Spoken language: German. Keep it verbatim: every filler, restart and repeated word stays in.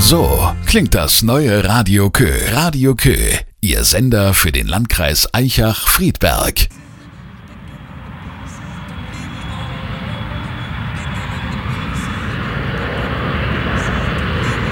So klingt das neue Radio Kö. Radio Kö, Ihr Sender für den Landkreis Aichach-Friedberg.